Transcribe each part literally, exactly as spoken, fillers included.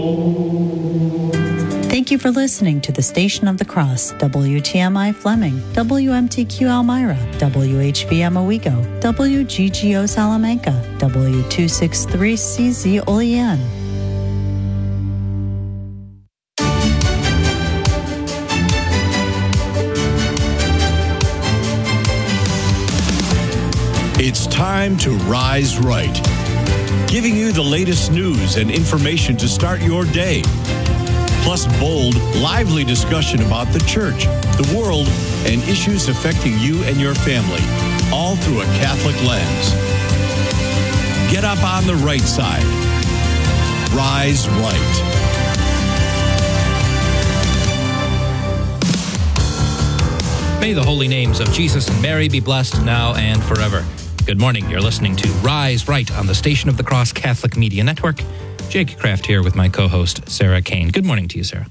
Thank you for listening to the Station of the Cross, W T M I Fleming, W M T Q Elmira, W H V M Owego, W G G O Salamanca, W two sixty-three C Z Olean. It's time to Rise Right, giving you the latest news and information to start your day. Plus bold, lively discussion about the church, the world, and issues affecting you and your family, all through a Catholic lens. Get up on the right side. Rise Right. May the holy names of Jesus and Mary be blessed now and forever. Good morning. You're listening to Rise Right on the Station of the Cross Catholic Media Network. Jake Kraft here with my co-host, Sarah Kane. Good morning to you, Sarah.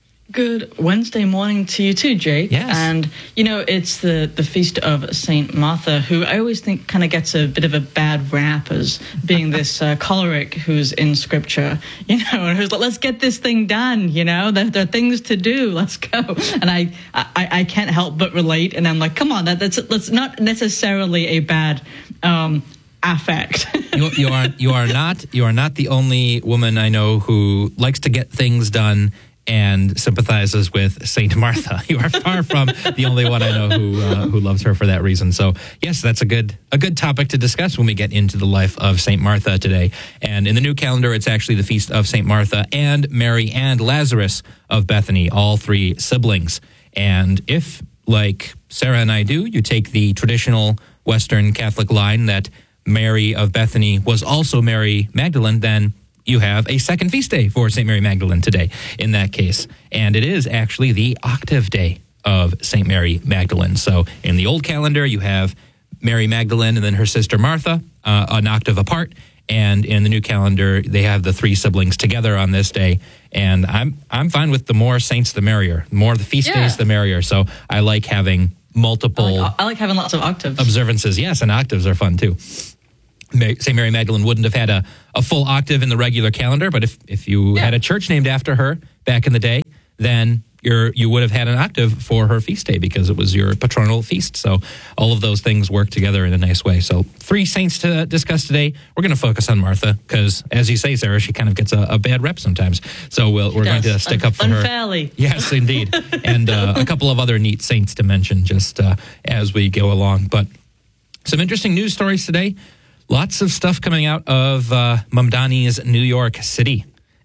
Good Wednesday morning to you too, Jake. Yes. And, you know, it's the, the feast of Saint Martha, who I always think kind of gets a bit of a bad rap as being this uh, choleric who's in Scripture, you know, and who's like, let's get this thing done, you know, there, there are things to do, let's go. And I, I, I can't help but relate, and I'm like, come on, that, that's, that's not necessarily a bad um, affect. you, you are you are not you are not the only woman I know who likes to get things done and sympathizes with Saint Martha. You are far from the only one I know who uh, who loves her for that reason. So yes, that's a good a good topic to discuss when we get into the life of Saint Martha today. And in the new calendar, it's actually the feast of Saint Martha and Mary and Lazarus of Bethany, all three siblings. And if, like Sarah and I do, you take the traditional Western Catholic line that Mary of Bethany was also Mary Magdalene, then you have a second feast day for Saint Mary Magdalene today in that case. And it is actually the octave day of Saint Mary Magdalene. So in the old calendar, you have Mary Magdalene and then her sister Martha, uh, an octave apart. And in the new calendar, they have the three siblings together on this day. And I'm I'm fine with the more saints, the merrier. The more the feast Yeah. days, the merrier. So I like having multiple I like, I like having lots of octaves. observances. Yes, and octaves are fun too. Saint Mary Magdalene wouldn't have had a, a full octave in the regular calendar, but if, if you Yeah. had a church named after her back in the day, then you're, you would have had an octave for her feast day because it was your patronal feast. So all of those things work together in a nice way. So three saints to discuss today. We're going to focus on Martha because, as you say, Sarah, she kind of gets a, a bad rep sometimes. So we'll, we're going to stick up for her. Unfairly. Yes, indeed. And uh, a couple of other neat saints to mention just uh, as we go along. But some interesting news stories today. Lots of stuff coming out of uh, Mamdani's New York City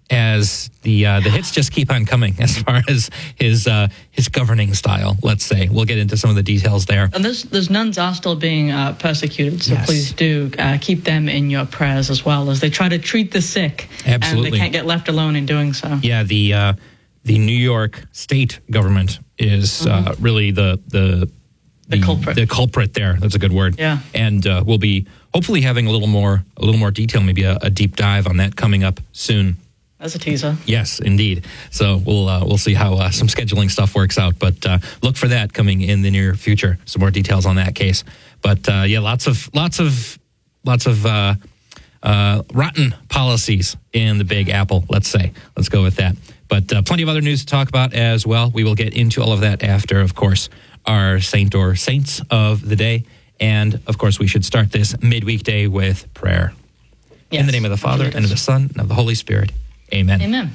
as the uh, the hits just keep on coming as far as his uh, his governing style, let's say. We'll get into some of the details there. And those, those nuns are still being uh, persecuted, so Yes. please do uh, keep them in your prayers as well as they try to treat the sick. Absolutely. And they can't get left alone in doing so. Yeah, the uh, the New York state government is uh, Mm-hmm. really the the The culprit. The culprit there. That's a good word. Yeah. And uh, we'll be hopefully having a little more a little more detail, maybe a, a deep dive on that coming up soon. As a teaser. Yes, indeed. So we'll uh, we'll see how uh, some scheduling stuff works out, but uh, look for that coming in the near future. Some more details on that case. But uh, yeah, lots of lots of lots of uh, uh, rotten policies in the Big Apple. Let's say. Let's go with that. But uh, plenty of other news to talk about as well. We will get into all of that after, of course, our saint or saints of the day, and of course, we should start this midweek day with prayer. Yes. In the name of the Father and of the Son and of the Holy Spirit. Amen. Amen.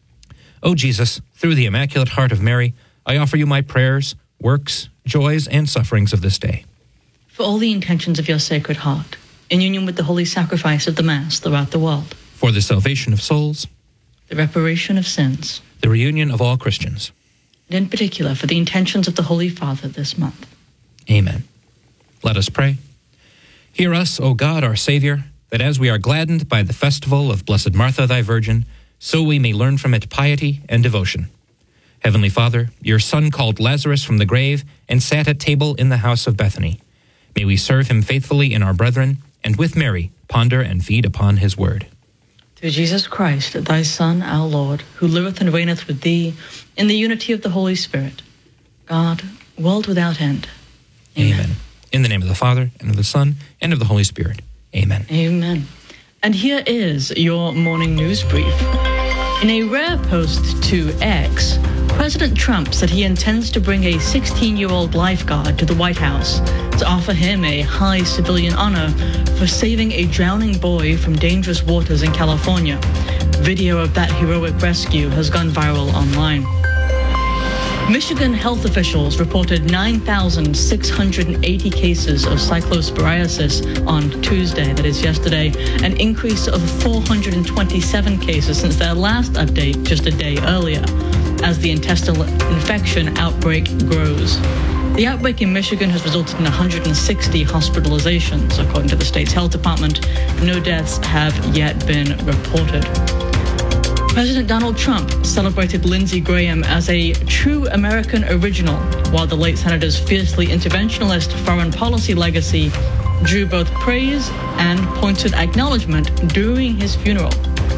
O Jesus, through the Immaculate Heart of Mary, I offer you my prayers, works, joys, and sufferings of this day. For all the intentions of your Sacred Heart, in union with the holy sacrifice of the Mass throughout the world, For the salvation of souls, the reparation of sins, the reunion of all Christians. and in particular for the intentions of the Holy Father this month. Amen. Let us pray. Hear us, O God, our Savior, that as we are gladdened by the festival of Blessed Martha, thy Virgin, so we may learn from it piety and devotion. Heavenly Father, your Son called Lazarus from the grave and sat at table in the house of Bethany. May we serve him faithfully in our brethren, and with Mary ponder and feed upon his word. Through Jesus Christ, thy Son, our Lord, who liveth and reigneth with thee in the unity of the Holy Spirit, God, world without end. Amen. Amen. In the name of the Father, and of the Son, and of the Holy Spirit. Amen. Amen. And here is your morning news brief. In a rare post to X, President Trump said he intends to bring a sixteen-year-old lifeguard to the White House to offer him a high civilian honor for saving a drowning boy from dangerous waters in California. Video of that heroic rescue has gone viral online. Michigan health officials reported nine thousand six hundred eighty cases of cyclosporiasis on Tuesday, that is yesterday, an increase of four hundred twenty-seven cases since their last update just a day earlier, as the intestinal infection outbreak grows. The outbreak in Michigan has resulted in one hundred sixty hospitalizations, according to the state's health department. No deaths have yet been reported. President Donald Trump celebrated Lindsey Graham as a true American original, while the late senator's fiercely interventionist foreign policy legacy drew both praise and pointed acknowledgement during his funeral.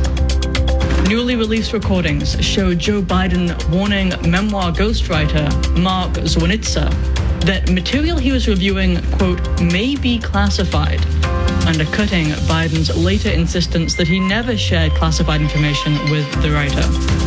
Newly released recordings show Joe Biden warning memoir ghostwriter Mark Zwonitza that material he was reviewing, quote, may be classified, undercutting Biden's later insistence that he never shared classified information with the writer.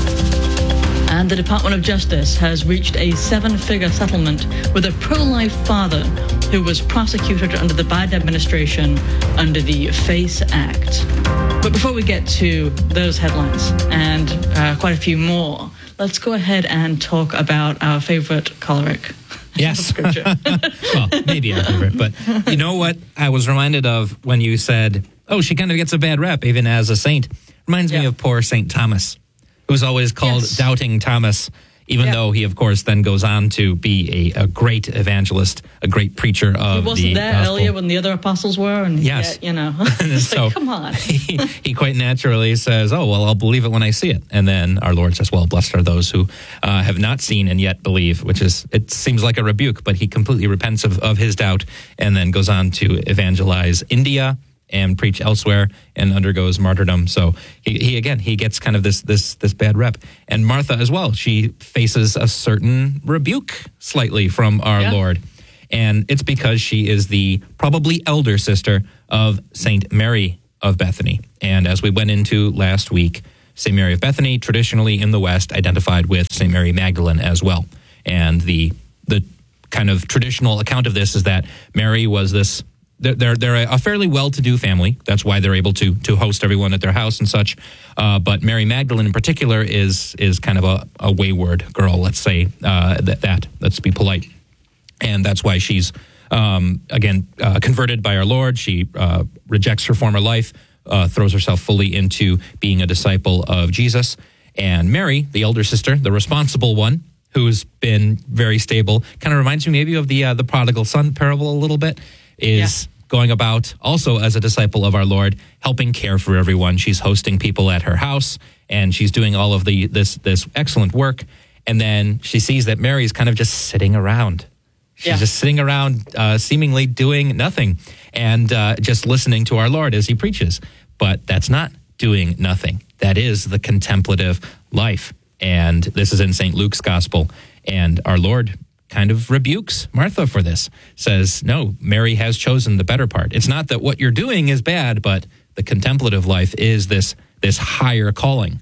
And the Department of Justice has reached a seven-figure settlement with a pro-life father who was prosecuted under the Biden administration under the FACE Act. But before we get to those headlines and uh, quite a few more, let's go ahead and talk about our favorite choleric. Yes. Well, maybe our favorite. But you know what I was reminded of when you said, oh, she kind of gets a bad rep even as a saint. Reminds yeah. me of poor Saint Thomas, who's always called yes. Doubting Thomas, even yeah. though he, of course, then goes on to be a, a great evangelist, a great preacher of the He wasn't the there gospel. Earlier when the other apostles were. And yes. Yet, you know, it's so like, come on. he, he quite naturally says, oh, well, I'll believe it when I see it. And then our Lord says, well, blessed are those who uh, have not seen and yet believe, which is, it seems like a rebuke, but he completely repents of, of his doubt and then goes on to evangelize India and preach elsewhere and undergoes martyrdom. So he, he again, he gets kind of this this this bad rep. And Martha as well, she faces a certain rebuke slightly from our yeah. Lord. And it's because she is the probably elder sister of Saint Mary of Bethany. And as we went into last week, Saint Mary of Bethany, traditionally in the West, identified with Saint Mary Magdalene as well. And the the kind of traditional account of this is that Mary was this They're they're a fairly well-to-do family. That's why they're able to to host everyone at their house and such. Uh, but Mary Magdalene in particular is is kind of a, a wayward girl. Let's say uh, that that let's be polite, and that's why she's um, again uh, converted by our Lord. She uh, rejects her former life, uh, throws herself fully into being a disciple of Jesus. And Mary, the elder sister, the responsible one, who's been very stable, kind of reminds me maybe of the uh, the prodigal son parable a little bit. Is yeah. going about also as a disciple of our Lord, helping care for everyone. She's hosting people at her house, and she's doing all of the this this excellent work. And then she sees that Mary's kind of just sitting around. She's yeah. just sitting around, uh, seemingly doing nothing, and uh, just listening to our Lord as he preaches. But that's not doing nothing. That is the contemplative life. And this is in Saint Luke's Gospel. And our Lord kind of rebukes Martha for this, says, no, Mary has chosen the better part. It's not that what you're doing is bad, but the contemplative life is this this higher calling.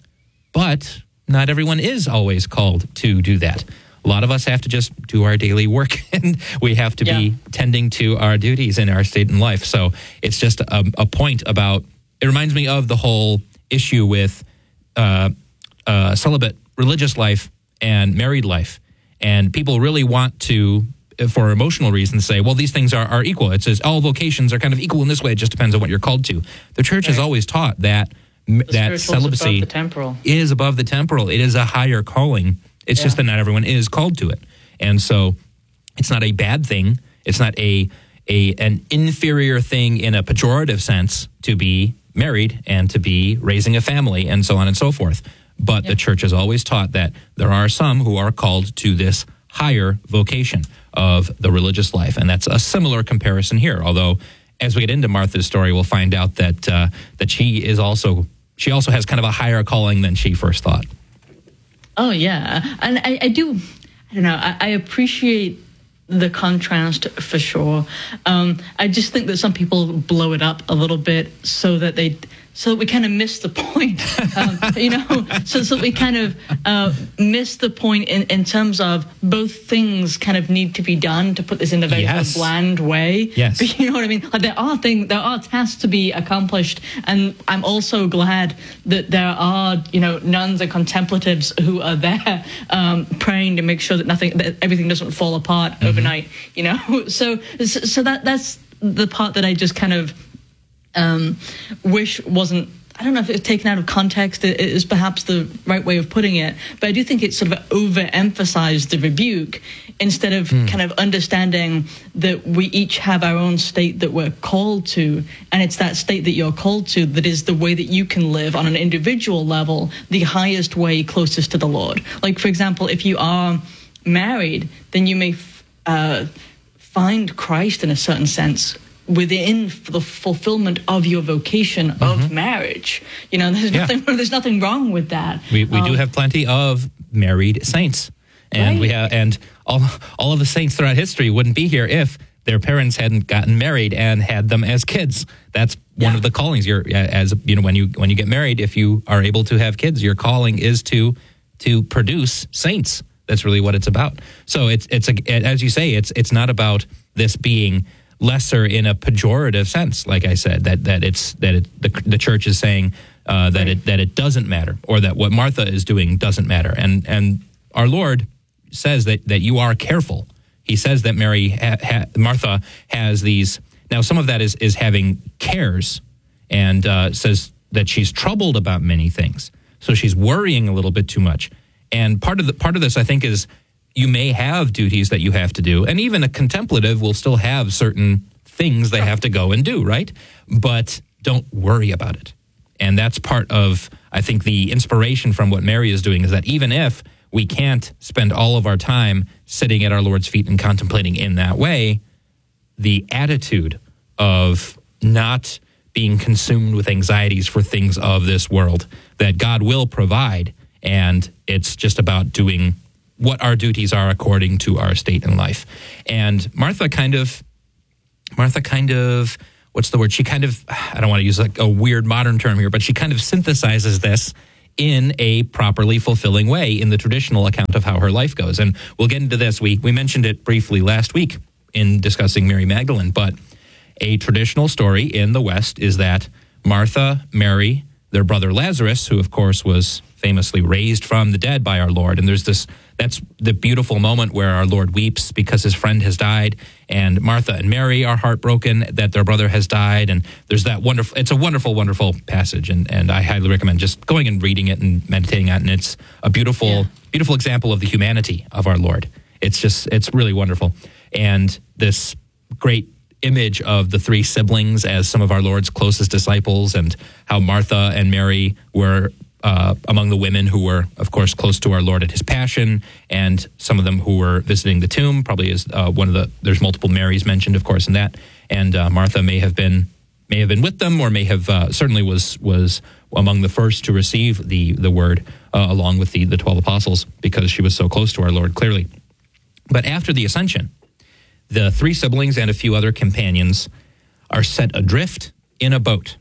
But not everyone is always called to do that. A lot of us have to just do our daily work, and we have to yeah. be tending to our duties in our state in life. So it's just a, a point about, it reminds me of the whole issue with uh, uh, celibate religious life and married life. And people really want to, for emotional reasons, say, well, these things are, are equal. It says all vocations are kind of equal in this way. It just depends on what you're called to. The church right. has always taught that the that celibacy above the temporal. is above the temporal. It is a higher calling. It's yeah. just that not everyone is called to it. And so it's not a bad thing. It's not a a an inferior thing in a pejorative sense to be married and to be raising a family and so on and so forth. But yeah. the church has always taught that there are some who are called to this higher vocation of the religious life. And that's a similar comparison here. Although, as we get into Martha's story, we'll find out that uh, that she is also, she also has kind of a higher calling than she first thought. Oh, yeah. And I, I do, I don't know, I, I appreciate the contrast for sure. Um, I just think that some people blow it up a little bit so that they so we kind of miss the point, um, you know, so, so we kind of uh, miss the point in, in terms of both things kind of need to be done, to put this in a very Yes. bland way. Yes. But you know what I mean? Like there are things, there are tasks to be accomplished. And I'm also glad that there are, you know, nuns and contemplatives who are there um, praying to make sure that nothing, that everything doesn't fall apart mm-hmm. overnight, you know? So, so that that's the part that I just kind of um, wish wasn't, I don't know if it's taken out of context is perhaps the right way of putting it, but I do think it sort of overemphasized the rebuke instead of mm. kind of understanding that we each have our own state that we're called to, and it's that state that you're called to that is the way that you can live on an individual level, the highest way closest to the Lord. Like, for example, if you are married, then you may uh, find Christ in a certain sense within the fulfillment of your vocation mm-hmm. of marriage. You know, there's yeah. nothing there's nothing wrong with that. We we um, do have plenty of married saints. And right. we have and all all of the saints throughout history wouldn't be here if their parents hadn't gotten married and had them as kids. That's one yeah. of the callings. You're as you know when you when you get married, if you are able to have kids, your calling is to to produce saints. That's really what it's about. So it's it's a, as you say, it's it's not about this being lesser in a pejorative sense, like I said, that that it's that it, the, the church is saying uh, that it that it doesn't matter, or that what Martha is doing doesn't matter, and and our Lord says that that you are careful. He says that Mary ha, ha, Martha has these. Now, some of that is is having cares, and uh, says that she's troubled about many things, so she's worrying a little bit too much. And part of the part of this, I think, is you may have duties that you have to do, and even a contemplative will still have certain things they have to go and do, right? But don't worry about it. And that's part of, I think, the inspiration from what Mary is doing, is that even if we can't spend all of our time sitting at our Lord's feet and contemplating in that way, the attitude of not being consumed with anxieties for things of this world, that God will provide, and it's just about doing what our duties are according to our state in life. And Martha kind of, Martha kind of, what's the word? She kind of, I don't want to use like a weird modern term here, but she kind of synthesizes this in a properly fulfilling way in the traditional account of how her life goes. And we'll get into this. We, we mentioned it briefly last week in discussing Mary Magdalene, but a traditional story in the West is that Martha, Mary, their brother Lazarus, who of course was famously raised from the dead by our Lord. And there's this, that's the beautiful moment where our Lord weeps because his friend has died, and Martha and Mary are heartbroken that their brother has died. And there's that wonderful, it's a wonderful, wonderful passage. And, and I highly recommend just going and reading it and meditating on it. And it's a beautiful, yeah. beautiful example of the humanity of our Lord. It's just, it's really wonderful. And this great image of the three siblings as some of our Lord's closest disciples, and how Martha and Mary were uh, among the women who were, of course, close to our Lord at his passion, and some of them who were visiting the tomb, probably is uh, one of the, there's multiple Marys mentioned, of course, in that. And uh, Martha may have been may have been with them, or may have uh, certainly was was among the first to receive the the word, uh, along with the, the twelve apostles, because she was so close to our Lord, clearly. But after the ascension, the three siblings and a few other companions are set adrift in a boat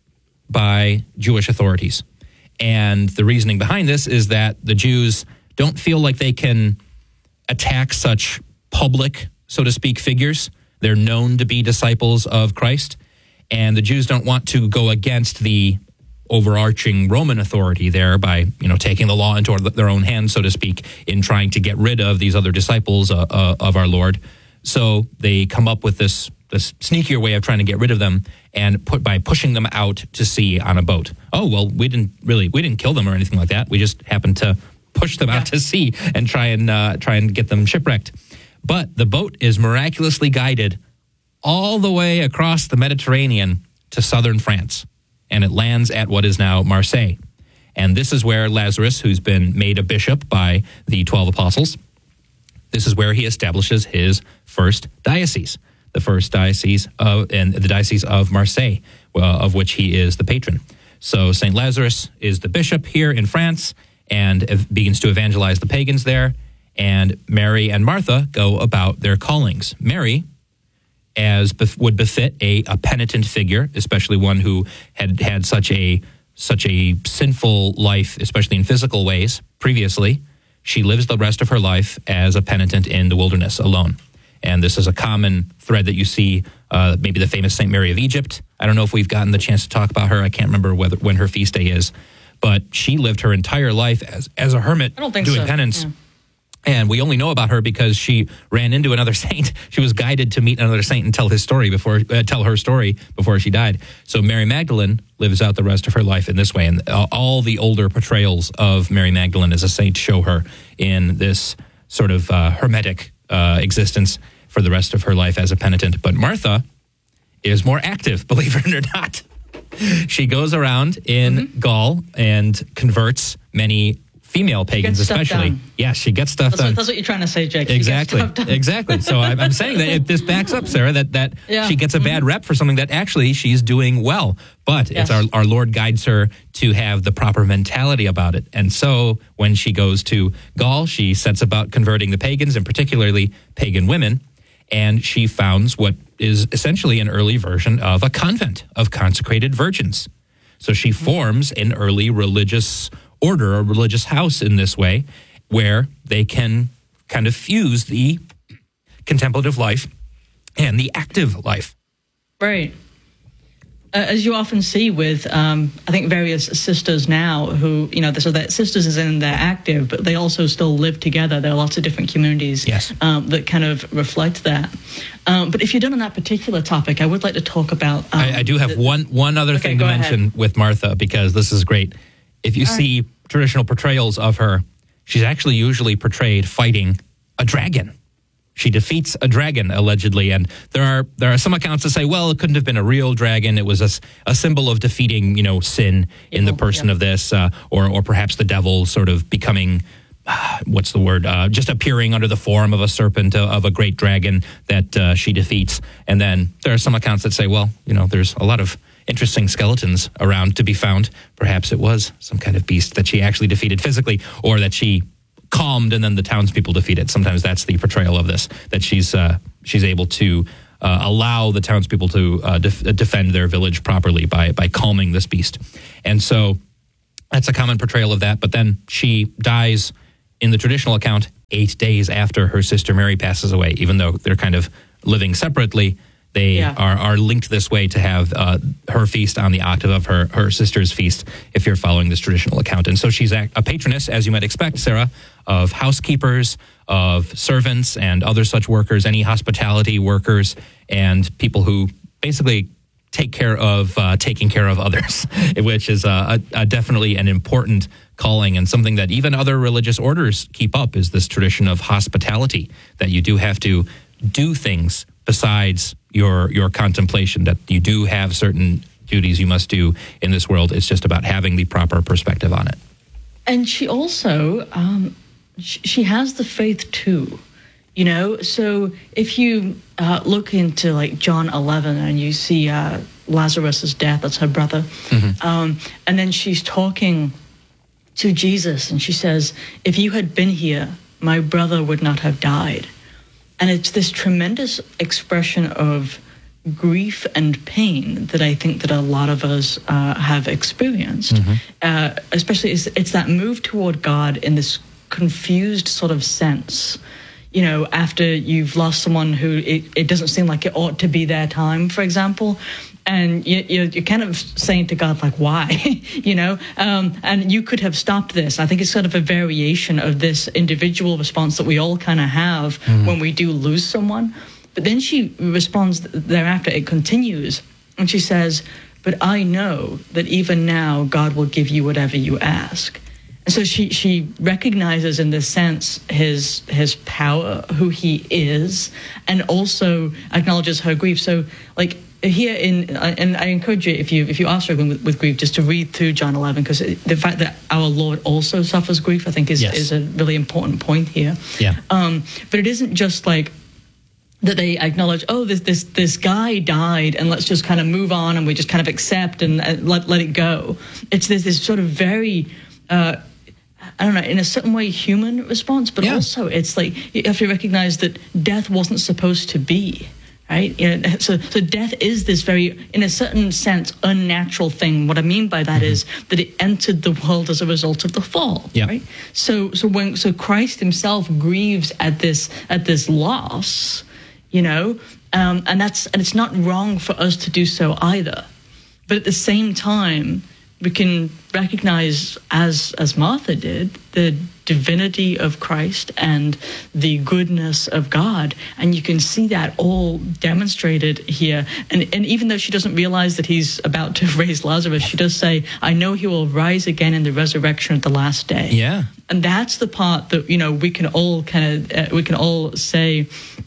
by Jewish authorities. And the reasoning behind this is that the Jews don't feel like they can attack such public, so to speak, figures. They're known to be disciples of Christ. And the Jews don't want to go against the overarching Roman authority there by, you know, taking the law into their own hands, so to speak, in trying to get rid of these other disciples uh, uh, of our Lord. So they come up with this this sneakier way of trying to get rid of them, and put by pushing them out to sea on a boat. Oh, well, we didn't really, we didn't kill them or anything like that. We just happened to push them out to sea and try and uh, try and get them shipwrecked. But the boat is miraculously guided all the way across the Mediterranean to southern France, and it lands at what is now Marseille. And this is where Lazarus, who's been made a bishop by the twelve apostles, this is where he establishes his first diocese, the first diocese of, and the diocese of Marseille, uh, of which he is the patron. So Saint Lazarus is the bishop here in France, and ev- begins to evangelize the pagans there. And Mary and Martha go about their callings. Mary, as bef- would befit a, a penitent figure, especially one who had had such a such a sinful life, especially in physical ways, previously, she lives the rest of her life as a penitent in the wilderness alone. And this is a common thread that you see, uh, maybe the famous Saint Mary of Egypt. I don't know if we've gotten the chance to talk about her. I can't remember whether when her feast day is. But she lived her entire life as, as a hermit I don't think doing so. penance. Yeah. And we only know about her because she ran into another saint. She was guided to meet another saint and tell his story before, uh, tell her story before she died. So Mary Magdalene lives out the rest of her life in this way. And all the older portrayals of Mary Magdalene as a saint show her in this sort of uh, hermetic uh, existence for the rest of her life as a penitent. But Martha is more active, believe it or not. She goes around in mm-hmm. Gaul and converts many female pagans, especially. Done. Yes, she gets stuff that's done. What, that's what you're trying to say, Jake. Exactly. Exactly. So I'm, I'm saying that it, this backs up, Sarah, that, that yeah. she gets a bad mm-hmm. rep for something that actually she's doing well. But yes. it's our, our Lord guides her to have the proper mentality about it. And so when she goes to Gaul, she sets about converting the pagans, and particularly pagan women. And she founds what is essentially an early version of a convent of consecrated virgins. So she forms an early religious order, a religious house in this way, where they can kind of fuse the contemplative life and the active life. Right. Uh, as you often see with, um, I think, various sisters now who, you know, so that sisters is in they're active, but they also still live together. There are lots of different communities yes. um, that kind of reflect that. Um, but if you're done on that particular topic, I would like to talk about... Um, I, I do have the, one one other okay, thing to mention ahead. with Martha, because this is great. If you All see right. traditional portrayals of her, she's actually usually portrayed fighting a dragon. She defeats a dragon, allegedly, and there are there are some accounts that say, well, it couldn't have been a real dragon. It was a, a symbol of defeating, you know, sin in the person yeah. of this, uh, or or perhaps the devil sort of becoming, uh, what's the word, uh, just appearing under the form of a serpent, uh, of a great dragon that uh, she defeats. And then there are some accounts that say, well, you know, there's a lot of interesting skeletons around to be found. Perhaps it was some kind of beast that she actually defeated physically, or that she calmed and then the townspeople defeat it. Sometimes that's the portrayal of this, that she's uh, she's able to uh, allow the townspeople to uh, def- defend their village properly by by calming this beast. And so that's a common portrayal of that. But then she dies in the traditional account eight days after her sister Mary passes away, even though they're kind of living separately. They yeah. are, are linked this way to have uh, her feast on the octave of her, her sister's feast, if you're following this traditional account. And so she's a, a patroness, as you might expect, Sarah, of housekeepers, of servants, and other such workers, any hospitality workers, and people who basically take care of uh, taking care of others, which is uh, a, a definitely an important calling, and something that even other religious orders keep up, is this tradition of hospitality, that you do have to do things besides your your contemplation, that you do have certain duties you must do in this world. It's just about having the proper perspective on it. And she also, um, she, she has the faith too, you know? So if you uh, look into like John eleven and you see uh, Lazarus's death, that's her brother, mm-hmm. um, and then she's talking to Jesus and she says, if you had been here, my brother would not have died. And it's this tremendous expression of grief and pain that I think that a lot of us uh, have experienced. Mm-hmm. Uh, especially, it's, it's that move toward God in this confused sort of sense. You know, after you've lost someone who it, it doesn't seem like it ought to be their time, for example. And you, you're, you're kind of saying to God, like, why? you know, um, and you could have stopped this. I think it's sort of a variation of this individual response that we all kind of have mm-hmm. when we do lose someone. But then she responds thereafter, it continues, and she says, but I know that even now God will give you whatever you ask. And so she, she recognizes in this sense his his power, who he is, and also acknowledges her grief. So, like, here in, and I encourage you, if you if you are struggling with, with grief, just to read through John eleven, because the fact that our Lord also suffers grief, I think, is yes. is a really important point here. Yeah. Um, but it isn't just like that they acknowledge, oh, this this this guy died, and let's just kind of move on, and we just kind of accept and uh, let let it go. It's this this sort of very. Uh, I don't know, in a certain way, human response, but yeah. also it's like you have to recognize that death wasn't supposed to be. right? You know, so, so death is this very, in a certain sense, unnatural thing. What I mean by that mm-hmm. is that it entered the world as a result of the fall, yep. right? So, so when so Christ himself grieves at this at this loss, you know, um, and that's and it's not wrong for us to do so either. But at the same time, we can recognize, as as Martha did, the divinity of Christ and the goodness of God. And you can see that all demonstrated here. And, and even though she doesn't realize that he's about to raise Lazarus, she does say, I know he will rise again in the resurrection at the last day. Yeah. And that's the part that, you know, we can all kind of, uh, we can all say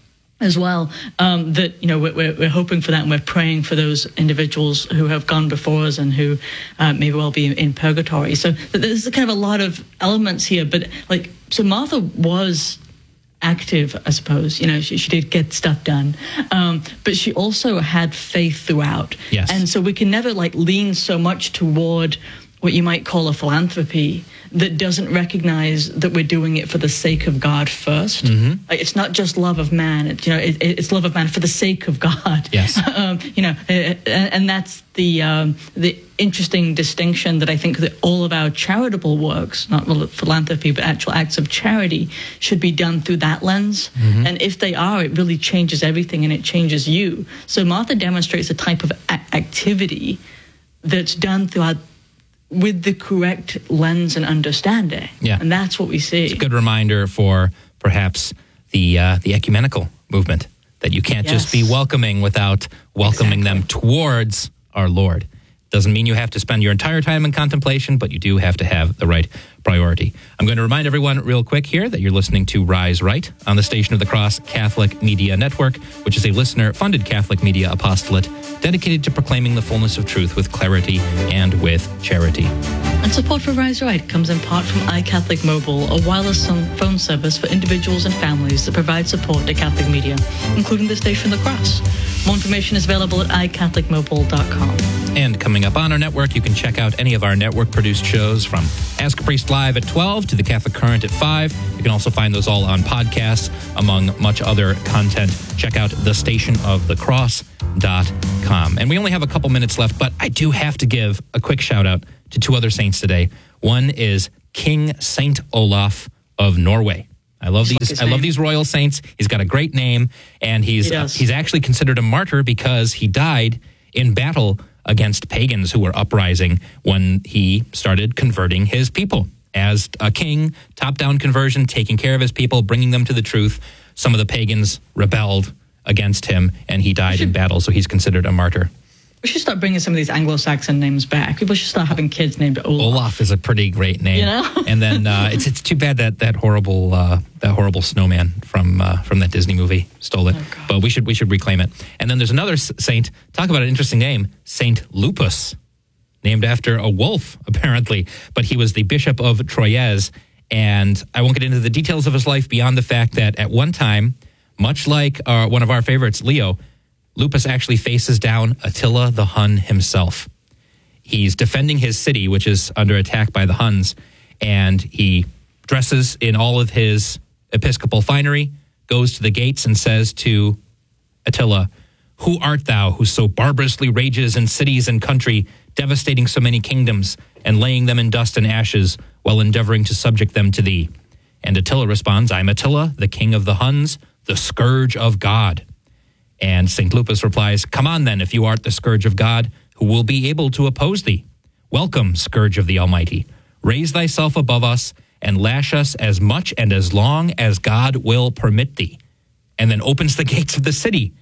as well, um, that, you know, we're, we're hoping for that, and we're praying for those individuals who have gone before us and who uh, may well be in purgatory. So there's kind of a lot of elements here, but like, so Martha was active, I suppose, you know, she, she did get stuff done, um, but she also had faith throughout. Yes. And so we can never like lean so much toward what you might call a philanthropy that doesn't recognize that we're doing it for the sake of God first. Mm-hmm. Like, it's not just love of man. It, you know, it, it's love of man for the sake of God. Yes. um, you know, and, and that's the um, the interesting distinction that I think that all of our charitable works, not philanthropy, but actual acts of charity, should be done through that lens. Mm-hmm. And if they are, it really changes everything, and it changes you. So Martha demonstrates a type of a- activity that's done throughout with the correct lens and understanding. Yeah. And that's what we see. It's a good reminder for perhaps the uh, the ecumenical movement, that you can't Yes. just be welcoming without welcoming Exactly. them towards our Lord. Doesn't mean you have to spend your entire time in contemplation, but you do have to have the right priority. I'm going to remind everyone real quick here that you're listening to Rise Right on the Station of the Cross Catholic Media Network, which is a listener-funded Catholic media apostolate dedicated to proclaiming the fullness of truth with clarity and with charity. And support for Rise Right comes in part from iCatholic Mobile, a wireless phone service for individuals and families that provide support to Catholic media, including the Station of the Cross. More information is available at i catholic mobile dot com. And coming up on our network, you can check out any of our network-produced shows, from Ask a Priest Live at twelve to The Catholic Current at five. You can also find those all on podcasts, among much other content. Check out the station of the cross dot com. And we only have a couple minutes left, but I do have to give a quick shout-out to two other saints today. One is King Saint Olaf of Norway. I love these. I love these royal saints. He's got a great name, and he's He uh, does. he's actually considered a martyr because he died in battle against pagans who were uprising when he started converting his people. As a king, top-down conversion, taking care of his people, bringing them to the truth. Some of the pagans rebelled against him, and he died in battle, so he's considered a martyr. We should start bringing some of these Anglo-Saxon names back. People should start having kids named Olaf. Olaf is a pretty great name, You know? and then uh, it's it's too bad that that horrible uh, that horrible snowman from uh, from that Disney movie stole it. Oh, God. But we should we should reclaim it. And then there's another s- saint. Talk about an interesting name, Saint Lupus, named after a wolf apparently. But he was the bishop of Troyes, and I won't get into the details of his life beyond the fact that at one time, much like uh, one of our favorites, Leo, Lupus actually faces down Attila the Hun himself. He's defending his city, which is under attack by the Huns, and he dresses in all of his episcopal finery, goes to the gates and says to Attila, "Who art thou who so barbarously rages in cities and country, devastating so many kingdoms and laying them in dust and ashes while endeavoring to subject them to thee?" And Attila responds, "I'm Attila, the king of the Huns, the scourge of God." And Saint Lupus replies, "Come on then, if you art the scourge of God, who will be able to oppose thee? Welcome, scourge of the Almighty. Raise thyself above us and lash us as much and as long as God will permit thee." And then opens the gates of the city.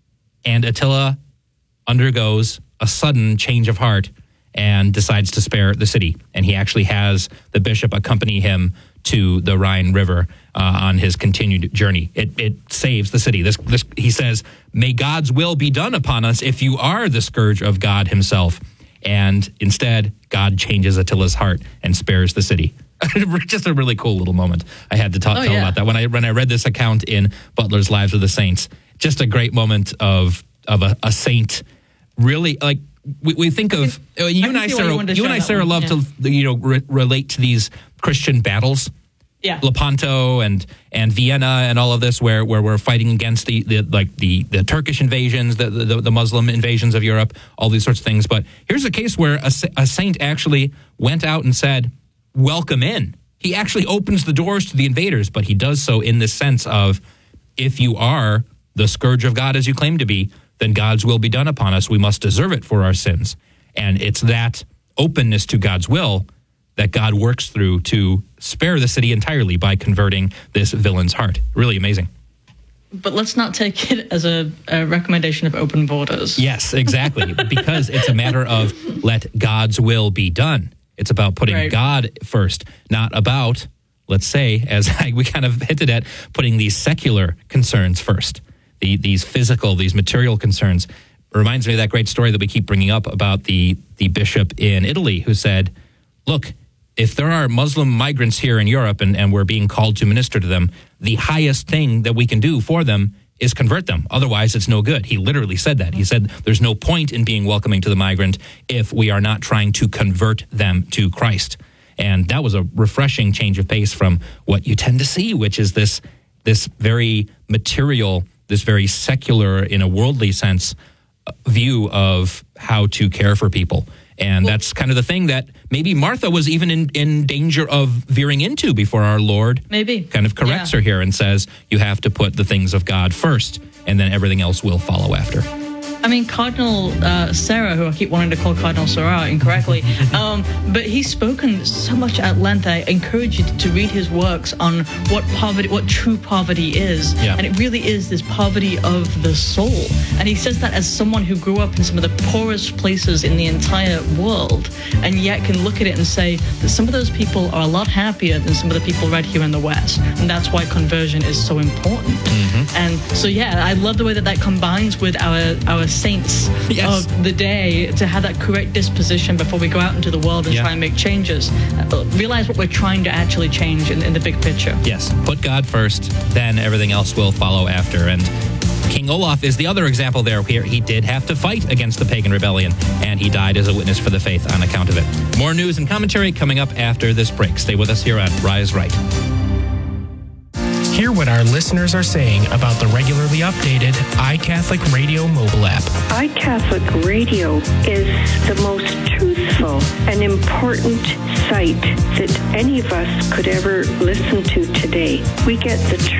And Attila undergoes a sudden change of heart and decides to spare the city. And he actually has the bishop accompany him to the Rhine River uh, on his continued journey. It, it saves the city. This, this, he says, "May God's will be done upon us if you are the scourge of God himself." And instead, God changes Attila's heart and spares the city. Just a really cool little moment. I had to talk, Oh, tell yeah. about that when I when I read this account in Butler's Lives of the Saints. Just a great moment of of a, a saint. Really, like we, we think of uh, you I and can I, see why you Sarah. wanted to You and share I, that Sarah, one, love yeah. to you know re- relate to these Christian battles. Yeah. Lepanto and and Vienna and all of this, where where we're fighting against the, the like the, the Turkish invasions, the, the the Muslim invasions of Europe, all these sorts of things. But here's a case where a, a saint actually went out and said, "Welcome in." He actually opens the doors to the invaders, but he does so in the sense of, if you are the scourge of God as you claim to be, then God's will be done upon us. We must deserve it for our sins, and it's that openness to God's will that God works through to spare the city entirely by converting this villain's heart. Really amazing. But let's not take it as a, a recommendation of open borders. Yes, exactly. Because it's a matter of let God's will be done. It's about putting Right. God first, not about, let's say, as I, we kind of hinted at, putting these secular concerns first, the, these physical, these material concerns. It reminds me of that great story that we keep bringing up about the, the bishop in Italy who said, look, if there are Muslim migrants here in Europe and, and we're being called to minister to them, the highest thing that we can do for them is convert them. Otherwise, it's no good. He literally said that. He said there's no point in being welcoming to the migrant if we are not trying to convert them to Christ. And that was a refreshing change of pace from what you tend to see, which is this this very material, this very secular, in a worldly sense, view of how to care for people. And that's kind of the thing that maybe Martha was even in, in danger of veering into before our Lord Maybe. kind of corrects Yeah. her here and says, you have to put the things of God first, and then everything else will follow after. I mean, Cardinal uh, Sarah, who I keep wanting to call Cardinal Sarah incorrectly, um, but he's spoken so much at length. I encourage you to read his works on what poverty, what true poverty is. Yeah. And it really is this poverty of the soul. And he says that as someone who grew up in some of the poorest places in the entire world, and yet can look at it and say that some of those people are a lot happier than some of the people right here in the West. And that's why conversion is so important. Mm-hmm. And so, yeah, I love the way that that combines with our, our saints Yes. of the day to have that correct disposition before we go out into the world and Yeah. try and make changes. Uh, realize what we're trying to actually change in, in the big picture. Yes, put God first, then everything else will follow after. And King Olaf is the other example there. Here, he did have to fight against the pagan rebellion, and he died as a witness for the faith on account of it. More news and commentary coming up after this break. Stay with us here on Rise Right. Hear what our listeners are saying about the regularly updated iCatholic Radio mobile app. iCatholic Radio is the most truthful and important site that any of us could ever listen to today. We get the